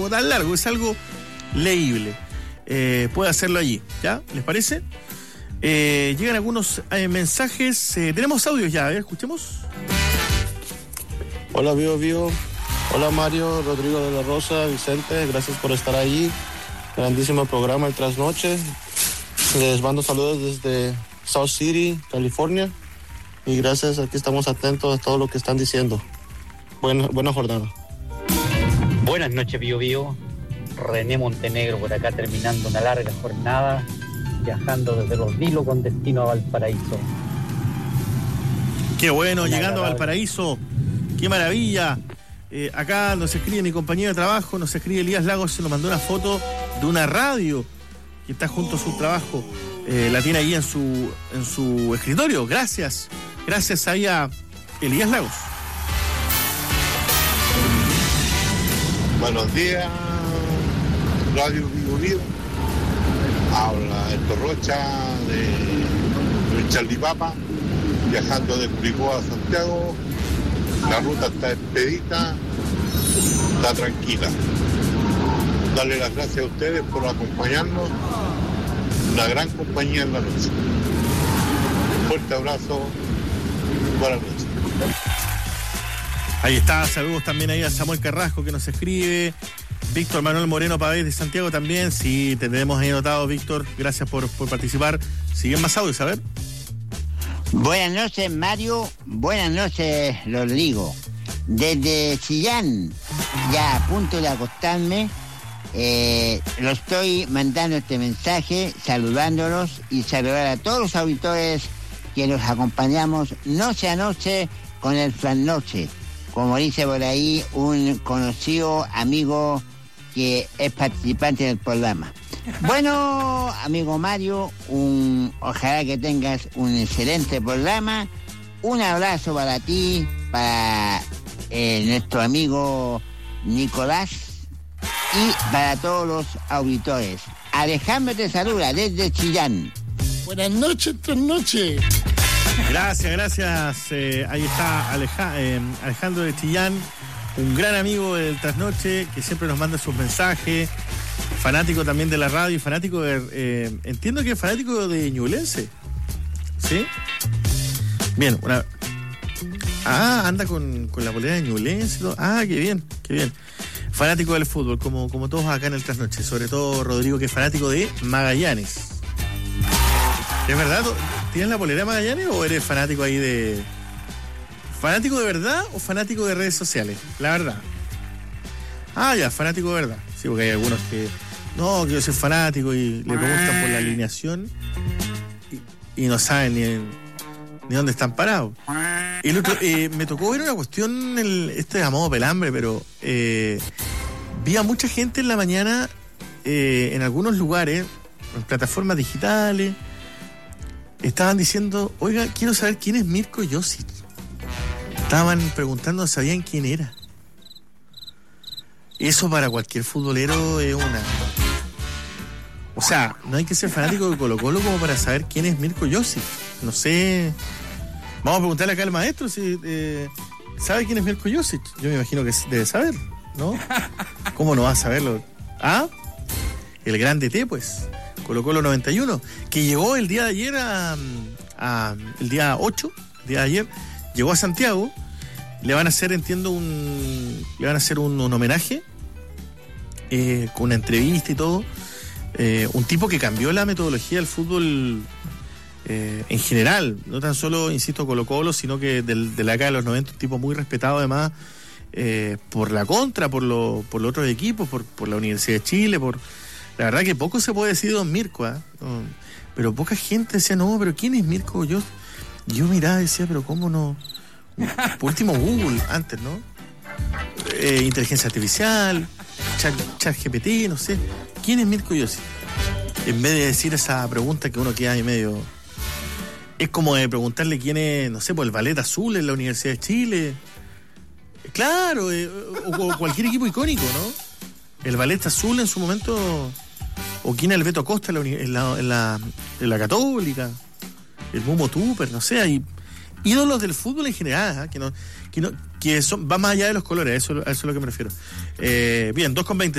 tampoco tan largo, es algo leíble. Puede hacerlo allí, ¿ya? ¿Les parece? Llegan algunos mensajes. Tenemos audios ya, escuchemos. Hola, Vivo. Hola, Mario, Rodrigo de la Rosa, Vicente, gracias por estar ahí. Grandísimo programa el Trasnoche. Les mando saludos desde South City, California. Y gracias, aquí estamos atentos a todo lo que están diciendo. Buena jornada. Buenas noches, Vivo. René Montenegro por acá, terminando una larga jornada, viajando desde Los Vilos con destino a Valparaíso. Qué bueno, llegando a Valparaíso. Qué maravilla. Acá nos escribe mi compañero de trabajo, nos escribe Elías Lagos, se nos mandó una foto de una radio que está junto a su trabajo. La tiene ahí en su escritorio. Gracias ahí a Elías Lagos. Buenos días, Radio Vivo. Habla Héctor Rocha de Chalipapa, viajando de Curicó a Santiago. La ruta está expedita, está tranquila. Darle las gracias a ustedes por acompañarnos. Una gran compañía en la noche. Fuerte abrazo. Buenas noches. Ahí está, saludos también ahí a Samuel Carrasco que nos escribe. Víctor Manuel Moreno Pavés de Santiago también. Sí, te tenemos ahí notado, Víctor. Gracias por participar. Siguen más audios, a ver. Buenas noches, Mario. Buenas noches, Rodrigo. Desde Chillán, ya a punto de acostarme, lo estoy mandando este mensaje, saludándolos y saludar a todos los auditores que nos acompañamos noche a noche con el Trasnoche. Como dice por ahí un conocido amigo que es participante del programa. Bueno, amigo Mario, ojalá que tengas un excelente programa. Un abrazo para ti, para nuestro amigo Nicolás y para todos los auditores. Alejandro te saluda desde Chillán. Buenas noches, Trasnoche. Gracias. Ahí está Alejandro de Chillán, un gran amigo del Trasnoche que siempre nos manda sus mensajes. Fanático también de la radio y fanático de... entiendo que es fanático de Ñublense. ¿Sí? Bien, anda con la polera de Ñublense. Qué bien. Fanático del fútbol, como todos acá en el Trasnoche. Sobre todo Rodrigo, que es fanático de Magallanes. ¿Es verdad? ¿Tienes la polera de Magallanes o eres fanático ahí de... ¿Fanático de verdad o fanático de redes sociales? La verdad. Ya, fanático de verdad. Sí, porque hay algunos que... No, que yo soy fanático y le preguntan por la alineación y no saben ni dónde están parados. El otro, me tocó ver una cuestión, esto es a modo pelambre, pero vi a mucha gente en la mañana en algunos lugares, en plataformas digitales, estaban diciendo, oiga, quiero saber quién es Mirko Josic. Estaban preguntando, ¿sabían quién era? Eso para cualquier futbolero es una... O sea, no hay que ser fanático de Colo-Colo como para saber quién es Mirko Josic. No sé... Vamos a preguntarle acá al maestro si sabe quién es Mirko Josic. Yo me imagino que debe saber, ¿no? ¿Cómo no va a saberlo? El gran DT, pues. Colo-Colo 91, que llegó el día de ayer el día 8, el día de ayer, llegó a Santiago. Le van a hacer, entiendo, un homenaje con una entrevista y todo. Un tipo que cambió la metodología del fútbol en general, no tan solo, insisto, Colo-Colo, sino que de la década de los 90, un tipo muy respetado además por la contra, por los otros equipos, por la Universidad de Chile, la verdad que poco se puede decir de don Mirko, pero poca gente decía, no, pero ¿quién es Mirko? Yo miraba y decía, pero ¿cómo no? Por último Google, antes, ¿no? Inteligencia artificial, chat GPT, no sé. ¿Quién es Mirko Josic? En vez de decir esa pregunta que uno queda ahí medio... Es como de preguntarle quién es, no sé, por el Ballet Azul en la Universidad de Chile. Claro, o cualquier equipo icónico, ¿no? El Ballet Azul en su momento... O quién es el Beto Costa en la Católica. El Mumo Tupper, no sé, hay... ídolos del fútbol en general, que van más allá de los colores, a eso es lo que me refiero. Bien, 2:20.